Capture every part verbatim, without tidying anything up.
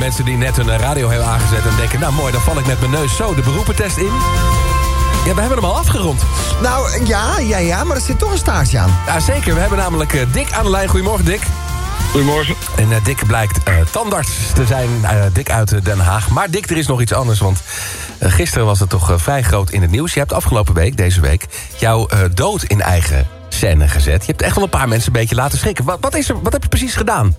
mensen die net hun radio hebben aangezet en denken... nou mooi, dan val ik met mijn neus zo de beroepentest in. Ja, we hebben hem al afgerond. Nou, ja, ja, ja, maar er zit toch een staartje aan. Ja, zeker. We hebben namelijk uh, Dick aan de lijn. Goedemorgen, Dick. Goedemorgen. En uh, Dick blijkt uh, tandarts te zijn, uh, Dick uit uh, Den Haag. Maar Dick, er is nog iets anders, want uh, gisteren was het toch uh, vrij groot in het nieuws. Je hebt afgelopen week, deze week, jouw uh, dood in eigen scène gezet. Je hebt echt wel een paar mensen een beetje laten schrikken. Wat, wat, is er, wat heb je precies gedaan?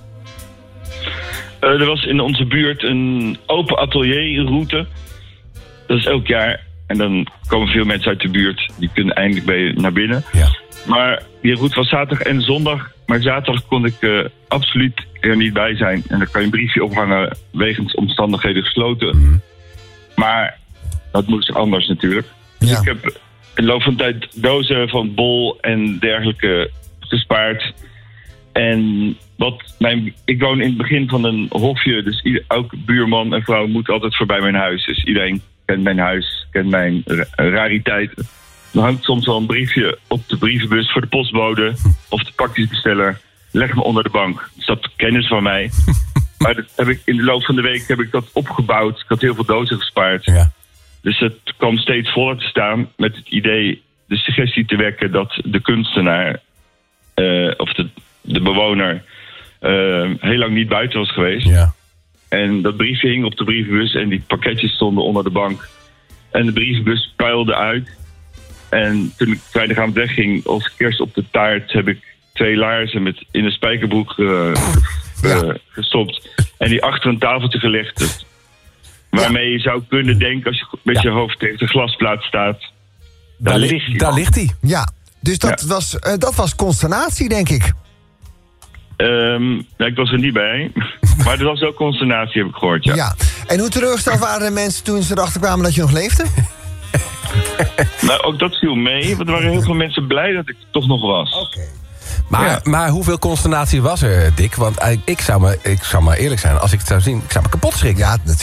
Uh, er was in onze buurt een open atelierroute. Dat is elk jaar. En dan komen veel mensen uit de buurt. Die kunnen eindelijk bij naar binnen. Ja. Maar die route was zaterdag en zondag. Maar zaterdag kon ik uh, absoluut er niet bij zijn. En dan kan je een briefje ophangen wegens omstandigheden gesloten. Mm. Maar dat moest anders natuurlijk. Dus Ja. ik heb in de loop van de tijd dozen van bol en dergelijke gespaard. En wat mijn, ik woon in het begin van een hofje. Dus ieder, elke buurman en vrouw moet altijd voorbij mijn huis. Dus iedereen kent mijn huis, kent mijn ra- rariteiten. Dan hangt soms wel een briefje op de brievenbus voor de postbode of de pakjesbesteller. Leg me onder de bank. Dus dat kennis van mij. Maar dat heb ik, in de loop van de week heb ik dat opgebouwd. Ik had heel veel dozen gespaard. Ja. Dus het kwam steeds voller te staan met het idee, de suggestie te wekken dat de kunstenaar uh, of de, de bewoner uh, heel lang niet buiten was geweest. Ja. En dat briefje hing op de brievenbus en die pakketjes stonden onder de bank. En de brievenbus puilde uit. En toen ik vrijdagavond wegging, als kerst op de taart, heb ik twee laarzen met in een spijkerbroek uh, Ja. uh, gestopt. En die achter een tafeltje gelegd. Dus waarmee je zou kunnen denken, als je met Ja. je hoofd tegen de glasplaat staat, daar, Daar, li- ligt hij. daar ligt hij. Ja, dus dat, Ja. was, uh, dat was consternatie, denk ik. Um, nou, ik was er niet bij. Maar er was ook consternatie, heb ik gehoord, ja. Ja. En hoe teleurgesteld waren de mensen toen ze erachter kwamen dat je nog leefde? Nou, ook dat viel mee, want er waren heel veel mensen blij dat ik er toch nog was. Oké. Maar, Ja. maar hoeveel consternatie was er, Dick? Want uh, ik zou, me, ik zou maar eerlijk zijn, als ik het zou zien, ik zou me kapot schrikken. Ja, natuurlijk.